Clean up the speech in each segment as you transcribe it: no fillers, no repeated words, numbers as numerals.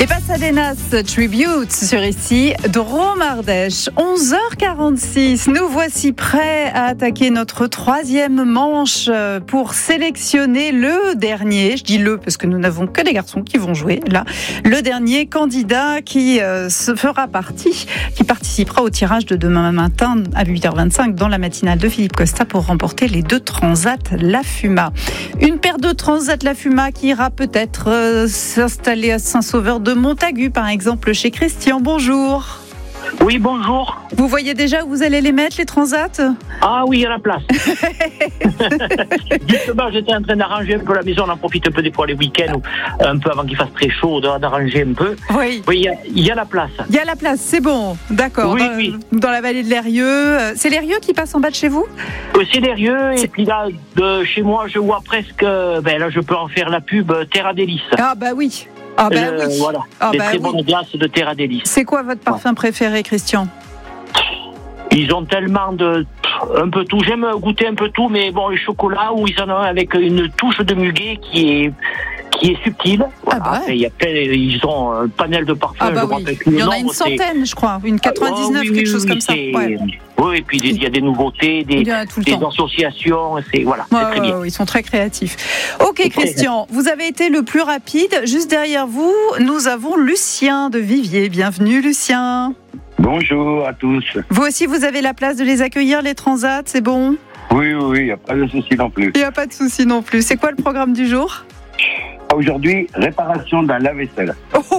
Les Pasadenas Tribute sur ici, Drôme Ardèche, 11h46. Nous voici prêts à attaquer notre troisième manche pour sélectionner le dernier, je dis le parce que nous n'avons que des garçons qui vont jouer là, le dernier candidat qui participera au tirage de demain matin à 8h25 dans la matinale de Philippe Costa pour remporter les 2 Transat La Fuma. Une paire de Transat La Fuma qui ira peut-être s'installer à Saint-Sauveur de Montagu, par exemple, chez Christian. Bonjour. Oui, bonjour. Vous voyez déjà où vous allez les mettre, les Transat ? Ah oui, il y a la place. Justement, j'étais en train d'arranger un peu la maison. On en profite un peu des fois les week-ends, un peu avant qu'il fasse très chaud, d'arranger un peu. Oui. Oui, il y a la place. Il y a la place, c'est bon. D'accord. Oui. Dans la vallée de l'Eyrieux. C'est l'Eyrieux qui passe en bas de chez vous ? C'est l'Eyrieux. Et puis là, de chez moi, je vois presque... là, je peux en faire la pub, Terra Délice. Ah bah oui. Ah bah oui. Voilà, des très bonnes glaces de Terra Délice. C'est quoi votre parfum préféré, Christian ? Ils ont tellement un peu tout. J'aime goûter un peu tout, mais bon, le chocolat, où ils en ont avec une touche de muguet qui est subtile. Voilà. Ah bah ouais. Ils ont un panel de parfums. Ah bah oui. Il y en a une centaine, je crois. Une 99, quelque chose comme ça. Ouais. Oui, et puis il y a des nouveautés, des associations, c'est très bien. Ils sont très créatifs. Ok, Christian, vous avez été le plus rapide. Juste derrière vous, nous avons Lucien de Viviers. Bienvenue, Lucien. Bonjour à tous. Vous aussi, vous avez la place de les accueillir, les Transat, c'est bon ? Oui, il n'y a pas de souci non plus. Il n'y a pas de souci non plus. C'est quoi le programme du jour ? Aujourd'hui, réparation d'un lave-vaisselle.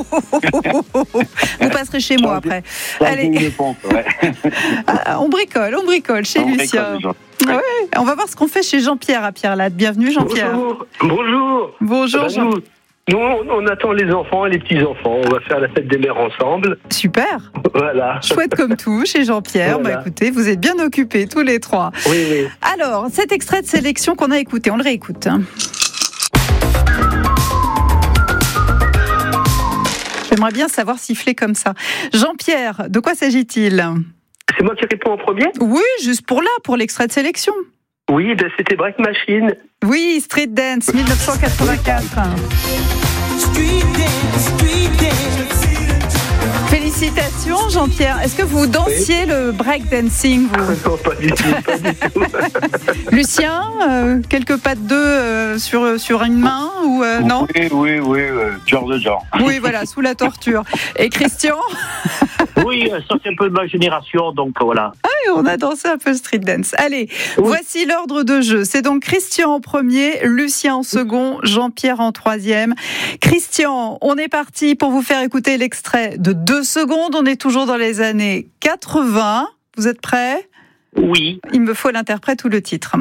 Vous passerez chez moi après. Allez. On bricole chez Lucien. Ouais. On va voir ce qu'on fait chez Jean-Pierre à Pierre-Latte. Bienvenue, Jean-Pierre. Bonjour. Nous, on attend les enfants et les petits-enfants. On va faire la fête des mères ensemble. Super. Voilà. Chouette comme tout chez Jean-Pierre. Voilà. Écoutez, vous êtes bien occupés tous les trois. Oui. Alors, cet extrait de sélection qu'on a écouté, on le réécoute. J'aimerais bien savoir siffler comme ça. Jean-Pierre, de quoi s'agit-il ? C'est moi qui réponds en premier ? Oui, juste pour l'extrait de sélection. Oui, c'était Break Machine. Oui, Street Dance, 1984. Félicitations, Jean-Pierre. Est-ce que vous dansiez le breakdancing, vous ? Non, pas du tout. Lucien, quelques pas de deux sur une main ou non ? Oui, genre de genre. Oui, voilà, sous la torture. Et Christian ? Oui, ça c'est un peu de ma génération, donc voilà. Ah oui, on a dansé un peu street dance. Allez, Voici l'ordre de jeu. C'est donc Christian en premier, Lucien en second, Jean-Pierre en troisième. Christian, on est parti pour vous faire écouter l'extrait de 2 secondes. On est toujours dans les années 80. Vous êtes prêts ? Oui. Il me faut l'interprète ou le titre.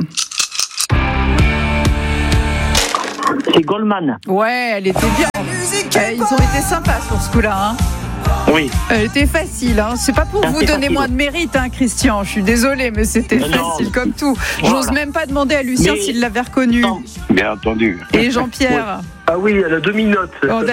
C'est Goldman. Ouais, elle était bien. Ils ont été sympas sur ce coup-là, hein. Oui. Elle était facile, hein. C'est pas pour vous donner moins de mérite, hein, Christian. Je suis désolée, mais c'était facile comme tout. J'ose même pas demander à Lucien s'il l'avait reconnu. Non. Bien entendu. Et Jean-Pierre. Ah oui, elle a demi-note. Oh,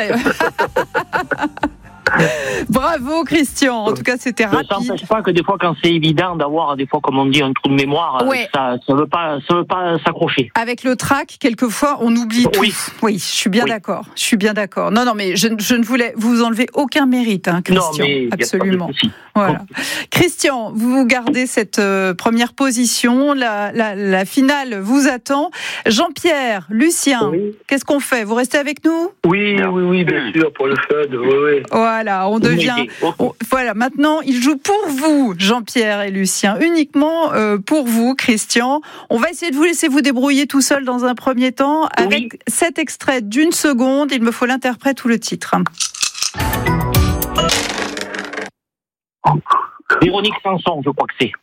bravo, Christian. En tout cas, c'était rapide. Ça n'empêche pas que des fois, quand c'est évident d'avoir, des fois, comme on dit, un trou de mémoire, ça veut pas s'accrocher. Avec le trac, quelquefois, on oublie tout. Oui, je suis bien d'accord. Non, mais je ne voulais vous enlever aucun mérite, hein, Christian. Non, mais absolument. Voilà. Christian, vous gardez cette première position. La finale vous attend. Jean-Pierre, Lucien, qu'est-ce qu'on fait ? Vous restez avec nous ? Oui, bien sûr, pour le fun. Oui. Voilà, on devient. Voilà, maintenant, il joue pour vous, Jean-Pierre et Lucien, uniquement pour vous, Christian. On va essayer de vous laisser vous débrouiller tout seul dans un premier temps avec cet extrait d'1 seconde. Il me faut l'interprète ou le titre. Véronique Sanson, je crois que c'est.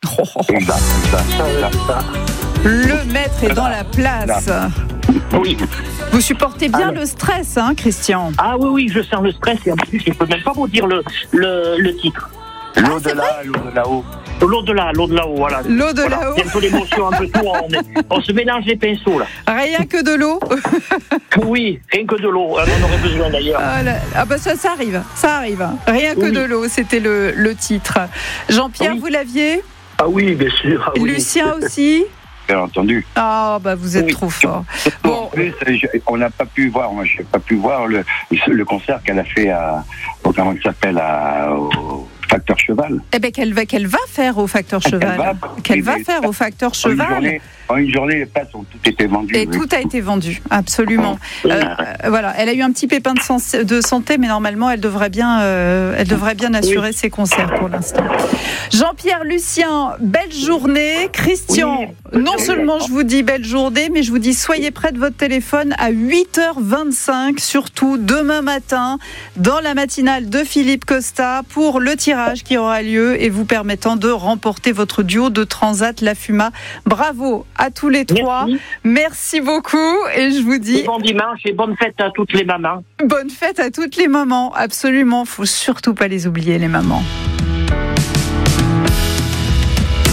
Le maître est dans la place. Oui. Vous supportez bien le stress, hein, Christian ? Ah oui, je sens le stress et en plus, je ne peux même pas vous dire le titre. L'au-delà, l'eau de là-haut. L'eau de là-haut, voilà. L'eau de là-haut. C'est un peu l'émotion, un peu tout. On se mélange les pinceaux, là. Rien que de l'eau. Oui, rien que de l'eau. On en aurait besoin, d'ailleurs. Ah bah ça arrive. Rien que de l'eau, c'était le titre. Jean-Pierre, vous l'aviez ? Ah oui, bien sûr. Lucien aussi ? bien entendu. Ah, bah vous êtes trop fort. Bon. En plus, on n'a pas pu voir, moi je n'ai pas pu voir le concert qu'elle a fait comment il s'appelle, au Facteur Cheval. Eh bien, qu'elle va faire au Facteur Cheval. Qu'elle va faire au Facteur Cheval. En une journée, les places ont toutes été vendues. Et tout a été vendu, absolument. Voilà, elle a eu un petit pépin de santé, mais normalement, elle devrait bien assurer ses concerts pour l'instant. Jean-Pierre Lucien, belle journée. Christian, non seulement je vous dis belle journée, mais je vous dis soyez près de votre téléphone à 8h25, surtout demain matin, dans la matinale de Philippe Costa, pour le tirage qui aura lieu et vous permettant de remporter votre duo de Transat La Fuma. Bravo à tous les trois. Merci beaucoup et je vous dis... Bon dimanche et bonne fête à toutes les mamans. Bonne fête à toutes les mamans, absolument. Faut surtout pas les oublier, les mamans.